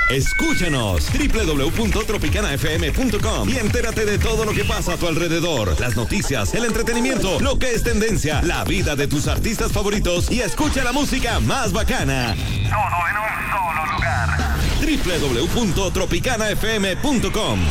Escúchanos www.tropicanafm.com y entérate de todo lo que pasa a tu alrededor, las noticias, el entretenimiento, lo que es tendencia, la vida de tus artistas favoritos y escucha la música más bacana. Todo en un solo lugar. www.tropicanafm.com.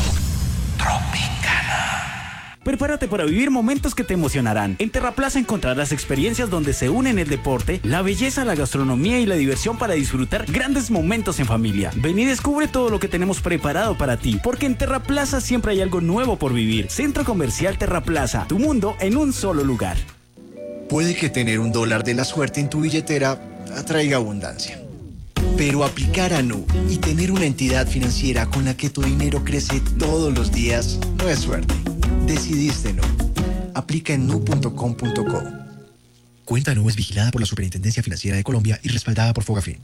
Tropicana. Prepárate para vivir momentos que te emocionarán. En Terraplaza encontrarás experiencias donde se unen el deporte, la belleza, la gastronomía y la diversión para disfrutar grandes momentos en familia. Ven y descubre todo lo que tenemos preparado para ti, porque en Terraplaza siempre hay algo nuevo por vivir. Centro Comercial Terraplaza, tu mundo en un solo lugar. Puede que tener $1 de la suerte en tu billetera atraiga abundancia. Pero aplicar a Nu y tener una entidad financiera con la que tu dinero crece todos los días no es suerte. Decidiste Nu. Aplica en nu.com.co. Cuenta Nu es vigilada por la Superintendencia Financiera de Colombia y respaldada por Fogafín.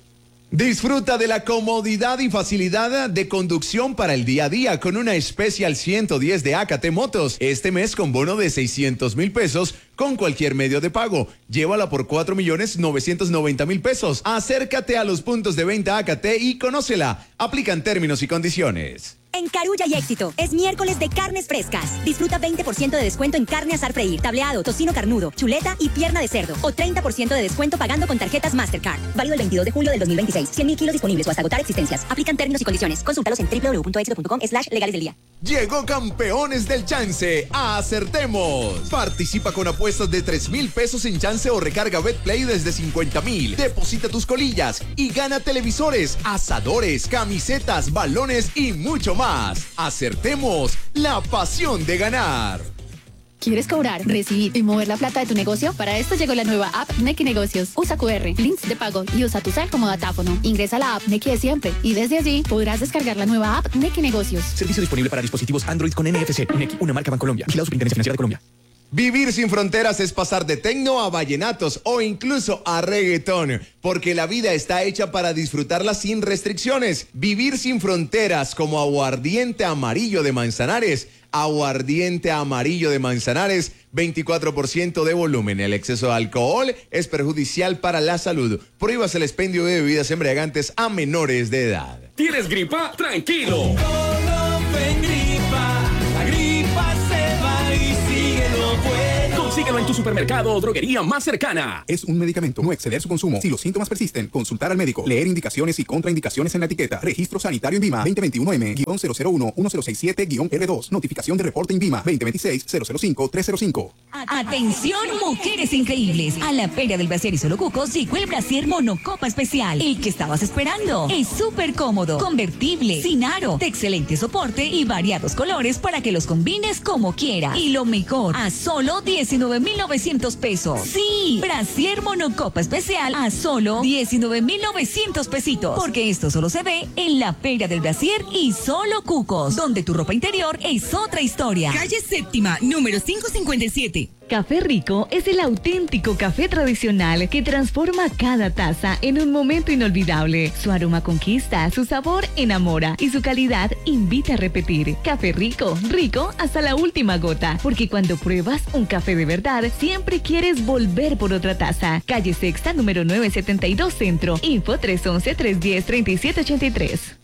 Disfruta de la comodidad y facilidad de conducción para el día a día con una Special 110 de AKT Motos. Este mes con bono de 600,000 pesos con cualquier medio de pago. Llévala por 4,990,000 pesos. Acércate a los puntos de venta AKT y conócela. Aplican términos y condiciones. En Carulla y Éxito, es miércoles de carnes frescas. Disfruta 20% de descuento en carne asar freír, tableado, tocino carnudo, chuleta y pierna de cerdo. O 30% de descuento pagando con tarjetas Mastercard. Válido el 22 de julio del 2026. 100,000 kilos disponibles o hasta agotar existencias. Aplican términos y condiciones. Consúltalos en www.exito.com/legales del día. Llegó Campeones del Chance. ¡Acertemos! Participa con apuestas de 3,000 pesos en Chance o recarga BetPlay desde 50,000. Deposita tus colillas y gana televisores, asadores, camisetas, balones y mucho más. Acertemos, la pasión de ganar. ¿Quieres cobrar, recibir y mover la plata de tu negocio? Para esto llegó la nueva app Nequi Negocios. Usa QR, links de pago y usa tu cel como datáfono. Ingresa a la app Nequi de siempre y desde allí podrás descargar la nueva app Nequi Negocios. Servicio disponible para dispositivos Android con NFC. Nequi, una marca Bancolombia. Vigilado Superintendencia Financiera de Colombia. Vivir sin fronteras es pasar de tecno a vallenatos o incluso a reggaetón, porque la vida está hecha para disfrutarla sin restricciones. Vivir sin fronteras como Aguardiente Amarillo de Manzanares. Aguardiente Amarillo de Manzanares, 24% de volumen. El exceso de alcohol es perjudicial para la salud. Prohíbas el expendio de bebidas embriagantes a menores de edad. ¿Tienes gripa? Tranquilo. La gripa se va y sigue lo bueno. Consíguelo en tu supermercado o droguería más cercana. Es un medicamento, no exceder su consumo. Si los síntomas persisten, consultar al médico. Leer indicaciones y contraindicaciones en la etiqueta. Registro Sanitario INVIMA 2021M-001-167-R2. Notificación de reporte INVIMA 2026-005-305. Atención, mujeres increíbles. A la Feria del Brasier y Solo Cucos llegó el Brasier Monocopa Especial. El que estabas esperando. Es súper cómodo, convertible, sin aro, de excelente soporte y variados colores para que los combines como quieras. Y lo mejor, a solo 19,900 pesos. Sí, Brasier Monocopa Especial a solo 19,900 pesitos. Porque esto solo se ve en la Feria del Brasier y Solo Cucos, donde tu ropa interior es otra historia. Calle Séptima, número 557. Café Rico es el auténtico café tradicional que transforma cada taza en un momento inolvidable. Su aroma conquista, su sabor enamora y su calidad invita a repetir. Café Rico, rico hasta la última gota, porque cuando pruebas un café de verdad, siempre quieres volver por otra taza. Calle Sexta, número 972 Centro. Info 311-310-3783.